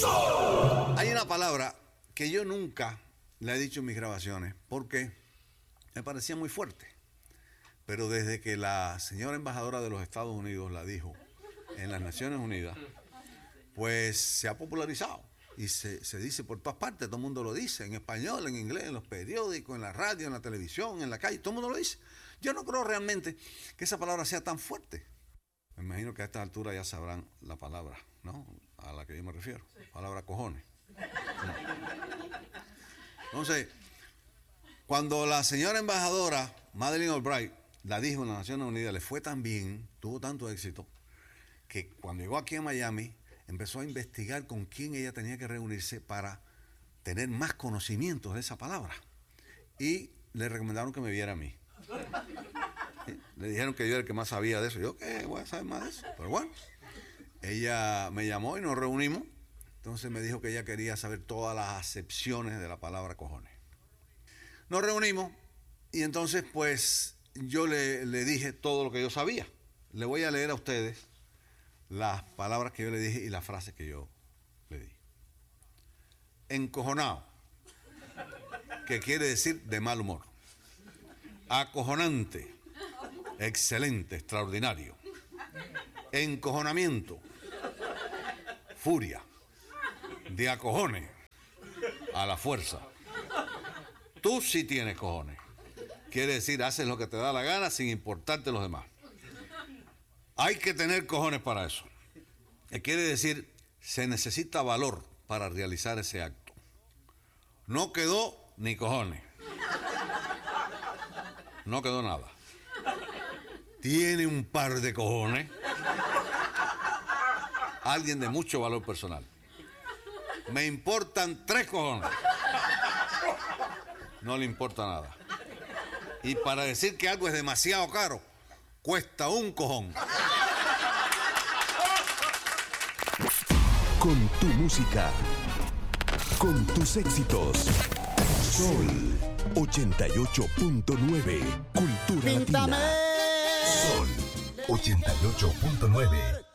Hay una palabra que yo nunca la he dicho en mis grabaciones porque me parecía muy fuerte. Pero desde que la señora embajadora de los Estados Unidos la dijo en las Naciones Unidas, pues se ha popularizado. Y se dice por todas partes, todo el mundo lo dice, en español, en inglés, en los periódicos, en la radio, en la televisión, en la calle, todo el mundo lo dice. Yo no creo realmente que esa palabra sea tan fuerte. Me imagino que a esta altura ya sabrán la palabra, ¿no? A la que yo me refiero, palabra cojones. Entonces, cuando la señora embajadora Madeleine Albright la dijo en las Naciones Unidas, le fue tan bien, tuvo tanto éxito, que cuando llegó aquí a Miami, empezó a investigar con quién ella tenía que reunirse para tener más conocimientos de esa palabra. Y le recomendaron que me viera a mí. ¿Sí? Le dijeron que yo era el que más sabía de eso. Yo, ¿qué? Voy a saber más de eso. Pero bueno, ella me llamó y nos reunimos. Entonces me dijo que ella quería saber todas las acepciones de la palabra cojones. Nos reunimos y entonces pues yo le dije todo lo que yo sabía. Le voy a leer a ustedes las palabras que yo le dije y las frases que yo le di. Encojonado, que quiere decir de mal humor. Acojonante, excelente, extraordinario. Encojonamiento, furia, de acojones, a la fuerza. Tú sí tienes cojones. Quiere decir, haces lo que te da la gana sin importarte los demás. Hay que tener cojones para eso. Quiere decir, se necesita valor para realizar ese acto. No quedó ni cojones. No quedó nada. Tiene un par de cojones. Alguien de mucho valor personal. Me importan 3 cojones. No le importa nada. Y para decir que algo es demasiado caro, cuesta un cojón. Con tu música, con tus éxitos. Sol 88.9, Cultura Latina. Sol 88.9.